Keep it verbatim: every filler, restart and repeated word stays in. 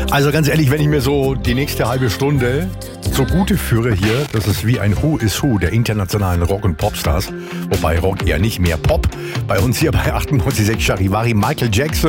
Also ganz ehrlich, wenn ich mir so die nächste halbe Stunde zugute führe hier, das ist wie ein Who is Who der internationalen Rock- und Popstars. Wobei Rock eher nicht, mehr Pop. Bei uns hier bei achtundneunzig Komma sechs Charivari, Michael Jackson.